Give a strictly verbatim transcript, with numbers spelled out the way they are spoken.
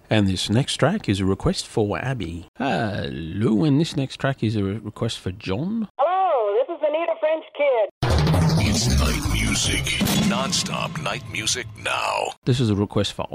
And this next track is a request for Abby. Hello, and this next track is a request for John. Hello, this is Anita French Kid. It's night music. Non-stop night music now. This is a request for